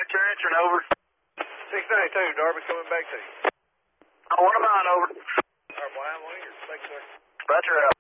Roger, answering, over. 692, Darby coming back to you. I want a mine, over. All right, well, I'm on here. Thanks, sir. Roger, out.